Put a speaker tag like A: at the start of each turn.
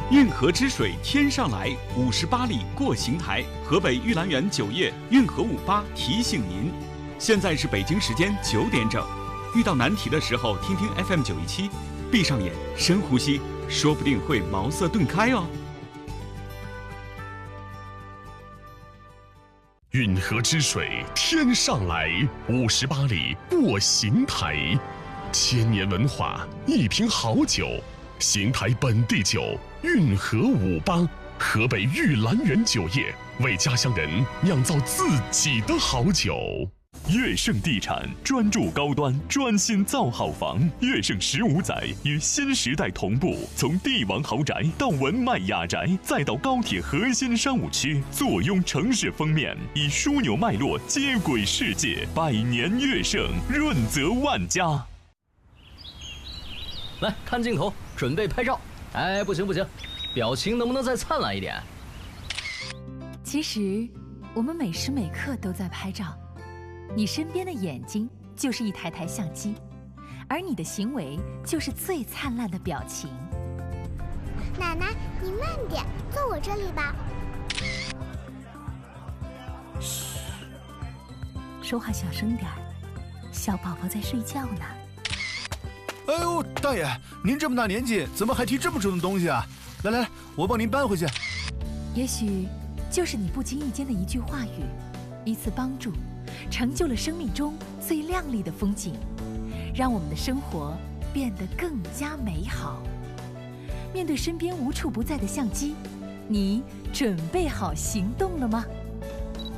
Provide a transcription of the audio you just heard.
A: 运河之水天上来，58里过邢台。河北玉兰园酒业运河58提醒您，现在是北京时间9点整。遇到难题的时候，听听 FM 917，闭上眼，深呼吸，说不定会茅塞顿开哦。
B: 运河之水天上来，58里过邢台。千年文化，一瓶好酒，邢台本地酒，运河58，河北玉兰园酒业为家乡人酿造自己的好酒。
C: 悦盛地产专注高端，专心造好房。悦盛15载与新时代同步，从帝王豪宅到文迈雅宅，再到高铁核心商务区，坐拥城市封面，以枢纽脉络接轨世界。百年悦盛，润泽万家。
D: 来看镜头，准备拍照。哎，不行，表情能不能再灿烂一点？
E: 其实，我们每时每刻都在拍照。你身边的眼睛就是一台台相机，而你的行为就是最灿烂的表情。
F: 奶奶，你慢点，坐我这里吧。
E: 嘘，说话小声点儿，小宝宝在睡觉呢。
G: 哎呦，大爷，您这么大年纪，怎么还提这么重的东西啊？来，我帮您搬回去。
E: 也许就是你不经意间的一句话语，一次帮助，成就了生命中最亮丽的风景，让我们的生活变得更加美好。面对身边无处不在的相机，你准备好行动了吗？